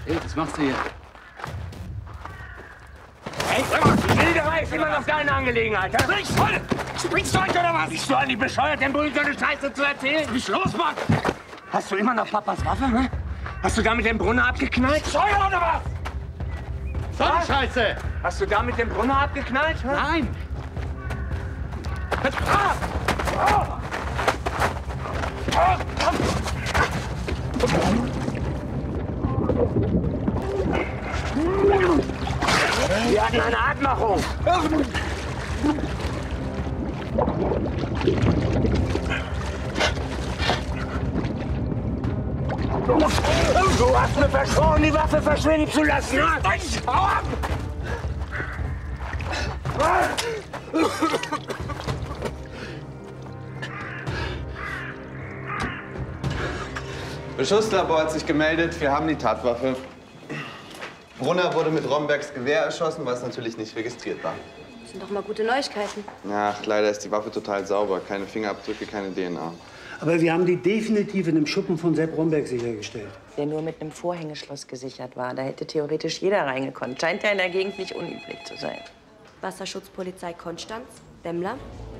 Hey, was machst du hier? Hey, Wilderei ist immer noch deine Angelegenheit, hä? Springst du heute oder was? Bist du eigentlich bescheuert, dem Bullen so eine Scheiße zu erzählen? Was ist los, Mann? Hast du immer noch Papas Waffe, hä? Hast du damit den Brunner abgeknallt? Scheuer oder was? So eine Scheiße! Hast du damit den Brunner abgeknallt, hä? Nein! Wir hatten eine Abmachung. Du hast mir versprochen, die Waffe verschwinden zu lassen. Hau ab! Beschusslabor hat sich gemeldet, wir haben die Tatwaffe. Brunner wurde mit Rombergs Gewehr erschossen, was natürlich nicht registriert war. Das sind doch mal gute Neuigkeiten. Ach, leider ist die Waffe total sauber. Keine Fingerabdrücke, keine DNA. Aber wir haben die definitiv in einem Schuppen von Sepp Romberg sichergestellt. Der nur mit einem Vorhängeschloss gesichert war. Da hätte theoretisch jeder reingekonnt. Scheint ja in der Gegend nicht unüblich zu sein. Wasserschutzpolizei Konstanz, Bemmler.